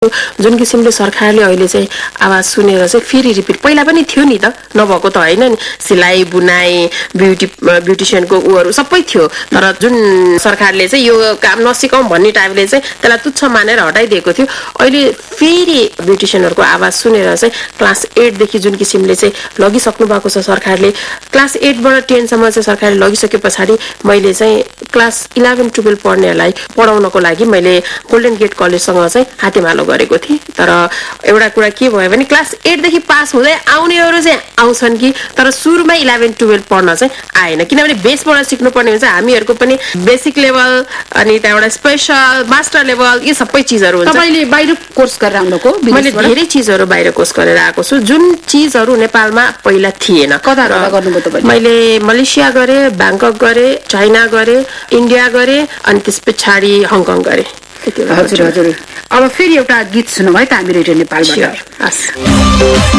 जुन किसिमले सरकारले अहिले चाहिँ आवाज सुनेर चाहिँ फेरि रिपिट, पहिला पनि थियो नि त, नभएको त होइन नि, सिलाइ बुनाइ ब्युटिसियनको उहरू सबै थियो, तर जुन सरकारले चाहिँ यो काम नसिकाउँ भन्ने टाइपले चाहिँ त्यसलाई तुच्छ मानेर हटाइदिएको थियो। अहिले फेरि ब्युटिसियनहरूको आवाज सुनेर चाहिँ क्लास 8 देखि जुन किसिमले चाहिँ लगिसक्नु भएको छ सरकारले, क्लास 8 बाट 10 सम्म चाहिँ सरकारले लगिसके पछाडि मैले चाहिँ क्लास 11-12 पढ्नेहरूलाई पढाउनको लागि मैले गोल्डन गेट कलेजसँग चाहिँ हातेमालो गरेको थिएँ। तर एउटा कुरा के भयो भने क्लास 8 देखि पास हुँदै आउनेहरू चाहिँ आउँछन् कि, तर सुरुमै 11-12 पढ्न चाहिँ आएन, किनभने बेसबाट सिक्नुपर्ने हुन्छ। हामीहरूको पनि बेसिक लेभल अनि त्यहाँबाट स्पेशल मास्टर लेभल यो सबै चिजहरू हुन्छ। तपाईले बाहिर कोर्स गरेर आउनुभएको? मैले धेरै चिजहरू बाहिर कोर्स गरेर आएको छु, जुन चिजहरू नेपालमा पहिला थिएन। कता गर्नुभयो तपाईले? मैले मलेसिया गरे, ब्याङ्कक गरे, चाइना गरे, इन्डिया गरे, अनि त्यस पछाडि हङकङ गरे। हजुर हजुर। अब फेरि एउटा गीत सुनौँ है त हामी रेडियो नेपालबाट।